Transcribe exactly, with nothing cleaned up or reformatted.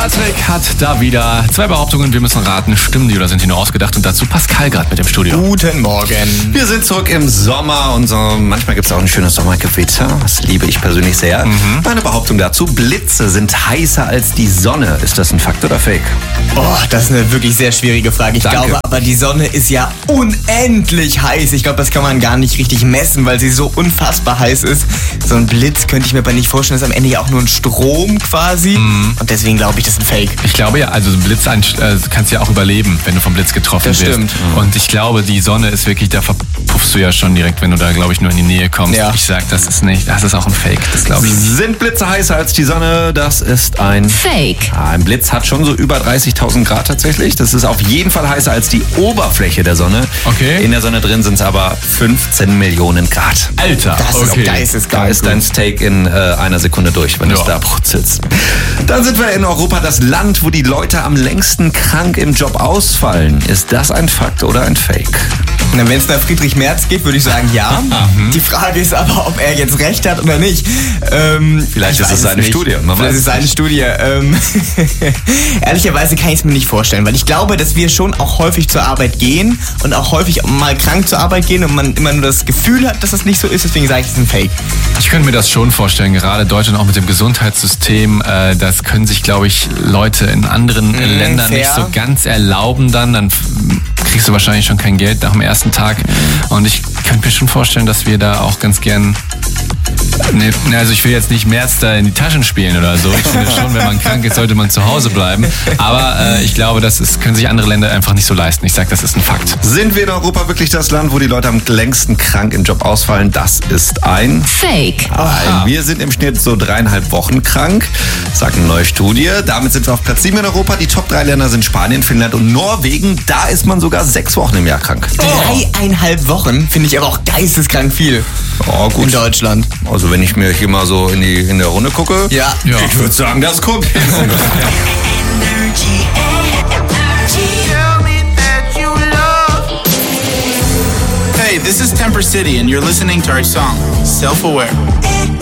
Patrick hat da wieder zwei Behauptungen. Wir müssen raten, stimmen die oder sind die nur ausgedacht? Und dazu Pascal gerade mit dem Studio. Guten Morgen. Wir sind zurück im Sommer und so, manchmal gibt es auch ein schönes Sommergewitter. Das liebe ich persönlich sehr. Mhm. Meine Behauptung dazu, Blitze sind heißer als die Sonne. Ist das ein Fakt oder Fake? Oh, das ist eine wirklich sehr schwierige Frage. Ich Danke. glaube aber, die Sonne ist ja unendlich heiß. Ich glaube, das kann man gar nicht richtig messen, weil sie so unfassbar heiß ist. So ein Blitz könnte ich mir aber nicht vorstellen. Das ist am Ende ja auch nur ein Strom quasi. Mhm. Und deswegen glaube ich, das ist ein Fake. Ich glaube ja, also Blitz ein, äh, kannst ja auch überleben, wenn du vom Blitz getroffen Das wirst. stimmt. Mhm. Und ich glaube, die Sonne ist wirklich, da verpuffst du ja schon direkt, wenn du da, glaube ich, nur in die Nähe kommst. Ja. Ich sag, das ist nicht, das ist auch ein Fake, das glaube ich. Sind Blitze heißer als die Sonne? Das ist ein Fake. Ja, ein Blitz hat schon so über dreißigtausend Grad tatsächlich. Das ist auf jeden Fall heißer als die Oberfläche der Sonne. Okay. In der Sonne drin sind es aber fünfzehn Millionen Grad. Alter, Das okay. ist geisteskrank. Da ist dein Steak in äh, einer Sekunde durch, wenn Ja. du es da brutzelst. Dann sind wir in Europa das Land, wo die Leute am längsten krank im Job ausfallen. Ist das ein Fakt oder ein Fake? Wenn es nach Friedrich Merz geht, würde ich sagen, ja. Die Frage ist aber, ob er jetzt recht hat oder nicht. Ähm, Vielleicht ich ist weiß es seine nicht. Studie. Man Vielleicht weiß ist es es seine nicht. Studie. Ähm, ehrlicherweise kann ich es mir nicht vorstellen, weil ich glaube, dass wir schon auch häufig zur Arbeit gehen und auch häufig mal krank zur Arbeit gehen und man immer nur das Gefühl hat, dass das nicht so ist. Deswegen sage ich, es ist ein Fake. Ich könnte mir das schon vorstellen, gerade Deutschland auch mit dem Gesundheitssystem, äh, das können sich, glaube ich, Leute in anderen äh, Ländern fair. nicht so ganz erlauben dann. Dann f- kriegst du wahrscheinlich schon kein Geld nach dem ersten Tag. Und ich könnte mir schon vorstellen, dass wir da auch ganz gern... Ne, ne, also ich will jetzt nicht März da in die Taschen spielen oder so. Ich finde schon, wenn man krank ist, sollte man zu Hause bleiben. Aber äh, ich glaube, das ist, können sich andere Länder einfach nicht so leisten. Ich sage, das ist ein Fakt. Sind wir in Europa wirklich das Land, wo die Leute am längsten krank im Job ausfallen? Das ist ein Fake. Nein, wir sind im Schnitt so dreieinhalb Wochen krank, sagt eine neue Studie. Damit sind wir auf Platz sieben in Europa. Die Top drei Länder sind Spanien, Finnland und Norwegen. Da ist man sogar sechs Wochen im Jahr krank. Dreieinhalb Wochen finde ich aber auch geisteskrank viel Oh, gut. in Deutschland. Also wenn ich mir hier mal so in, die, in der Runde gucke, Ja. Ja. ich würde sagen, das guckt. Tell me that you love. Hey, this is Temper City, and you're listening to our song, Self-Aware.